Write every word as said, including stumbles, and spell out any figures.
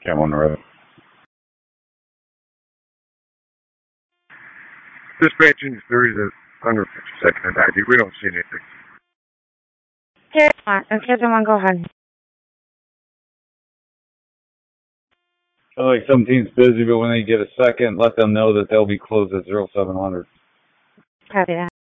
Cam on the road. Dispatching three to one hundred fifty-second and I D. We don't see anything. Here, okay, someone go ahead. Like seventeen's busy, but when they get a second, let them know that they'll be closed at zero seven hundred. Copy that.